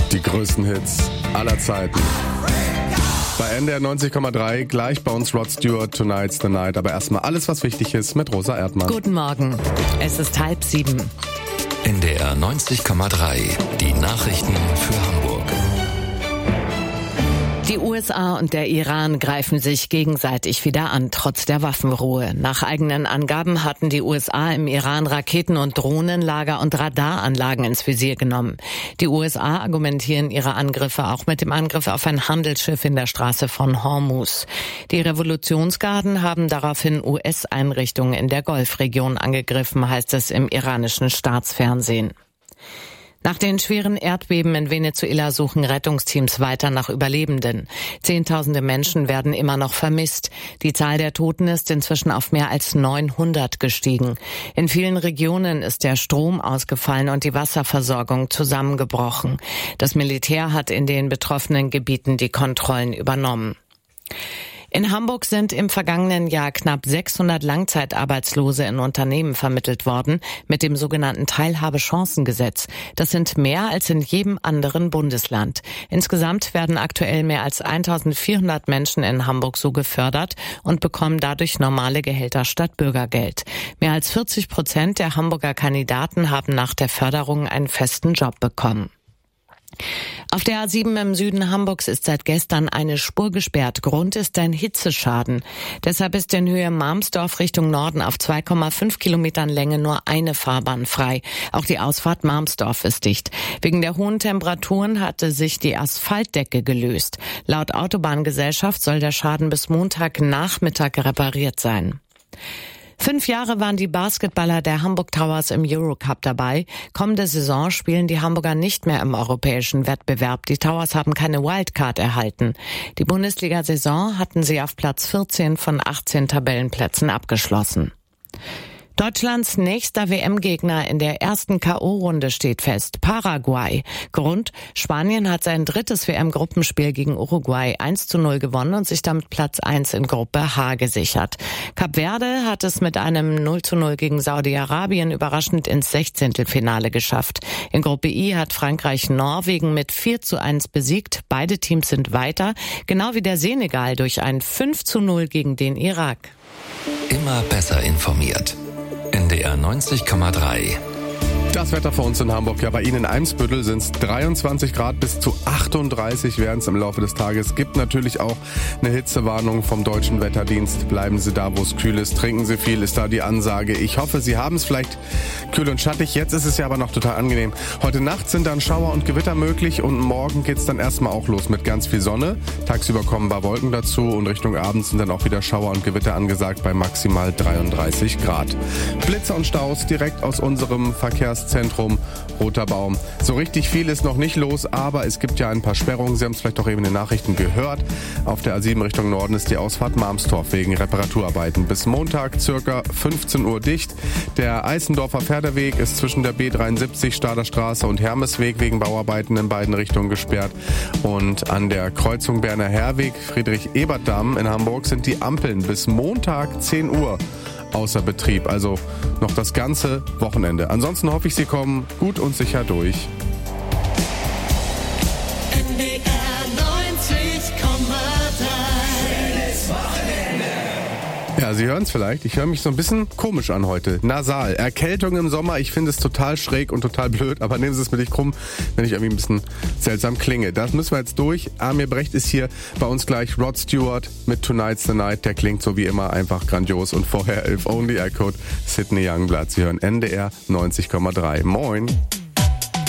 Die größten Hits aller Zeiten. Bei NDR 90,3 gleich bei uns Rod Stewart, Tonight's the Night. Aber erstmal alles, was wichtig ist mit Rosa Erdmann. Guten Morgen, es ist 6:30. NDR 90,3, die Nachrichten für Hamburg. Die USA und der Iran greifen sich gegenseitig wieder an, trotz der Waffenruhe. Nach eigenen Angaben hatten die USA im Iran Raketen- und Drohnenlager und Radaranlagen ins Visier genommen. Die USA argumentieren ihre Angriffe auch mit dem Angriff auf ein Handelsschiff in der Straße von Hormuz. Die Revolutionsgarden haben daraufhin US-Einrichtungen in der Golfregion angegriffen, heißt es im iranischen Staatsfernsehen. Nach den schweren Erdbeben in Venezuela suchen Rettungsteams weiter nach Überlebenden. Zehntausende Menschen werden immer noch vermisst. Die Zahl der Toten ist inzwischen auf mehr als 900 gestiegen. In vielen Regionen ist der Strom ausgefallen und die Wasserversorgung zusammengebrochen. Das Militär hat in den betroffenen Gebieten die Kontrollen übernommen. In Hamburg sind im vergangenen Jahr knapp 600 Langzeitarbeitslose in Unternehmen vermittelt worden mit dem sogenannten Teilhabechancengesetz. Das sind mehr als in jedem anderen Bundesland. Insgesamt werden aktuell mehr als 1400 Menschen in Hamburg so gefördert und bekommen dadurch normale Gehälter statt Bürgergeld. Mehr als 40% der Hamburger Kandidaten haben nach der Förderung einen festen Job bekommen. Auf der A7 im Süden Hamburgs ist seit gestern eine Spur gesperrt. Grund ist ein Hitzeschaden. Deshalb ist in Höhe Marmsdorf Richtung Norden auf 2,5 Kilometern Länge nur eine Fahrbahn frei. Auch die Ausfahrt Marmsdorf ist dicht. Wegen der hohen Temperaturen hatte sich die Asphaltdecke gelöst. Laut Autobahngesellschaft soll der Schaden bis Montagnachmittag repariert sein. 5 Jahre waren die Basketballer der Hamburg Towers im Eurocup dabei. Kommende Saison spielen die Hamburger nicht mehr im europäischen Wettbewerb. Die Towers haben keine Wildcard erhalten. Die Bundesliga-Saison hatten sie auf Platz 14 von 18 Tabellenplätzen abgeschlossen. Deutschlands nächster WM-Gegner in der ersten K.O.-Runde steht fest, Paraguay. Grund: Spanien hat sein drittes WM-Gruppenspiel gegen Uruguay 1:0 gewonnen und sich damit Platz 1 in Gruppe H gesichert. Kap Verde hat es mit einem 0:0 gegen Saudi-Arabien überraschend ins 16. geschafft. In Gruppe I hat Frankreich Norwegen mit 4:1 besiegt. Beide Teams sind weiter, genau wie der Senegal durch ein 5:0 gegen den Irak. Immer besser informiert. NDR 90,3. Das Wetter für uns in Hamburg. Ja, bei Ihnen in Eimsbüttel sind es 23 Grad, bis zu 38 werden es im Laufe des Tages. Gibt natürlich auch eine Hitzewarnung vom Deutschen Wetterdienst. Bleiben Sie da, wo es kühl ist. Trinken Sie viel, ist da die Ansage. Ich hoffe, Sie haben es vielleicht kühl und schattig. Jetzt ist es ja aber noch total angenehm. Heute Nacht sind dann Schauer und Gewitter möglich und morgen geht's dann erstmal auch los mit ganz viel Sonne. Tagsüber kommen ein paar Wolken dazu und Richtung Abend sind dann auch wieder Schauer und Gewitter angesagt bei maximal 33 Grad. Blitze und Staus direkt aus unserem Verkehrszentrum Roter Baum. So richtig viel ist noch nicht los, aber es gibt ja ein paar Sperrungen. Sie haben es vielleicht auch eben in den Nachrichten gehört. Auf der A7 Richtung Norden ist die Ausfahrt Marmsdorf wegen Reparaturarbeiten bis Montag circa 15 Uhr dicht. Der Eisendorfer Pferdeweg ist zwischen der B73 Staderstraße und Hermesweg wegen Bauarbeiten in beiden Richtungen gesperrt. Und an der Kreuzung Berner Herweg, Friedrich-Ebert-Damm in Hamburg sind die Ampeln bis Montag 10 Uhr außer Betrieb. Also noch das ganze Wochenende. Ansonsten hoffe ich, Sie kommen gut und sicher durch. Ja, Sie hören es vielleicht. Ich höre mich so ein bisschen komisch an heute. Nasal. Erkältung im Sommer. Ich finde es total schräg und total blöd. Aber nehmen Sie es mir nicht krumm, wenn ich irgendwie ein bisschen seltsam klinge. Das müssen wir jetzt durch. Amir Brecht ist hier bei uns gleich. Rod Stewart mit Tonight's the Night. Der klingt so wie immer einfach grandios. Und vorher If Only I Could, Sidney Youngblood. Sie hören NDR 90,3. Moin.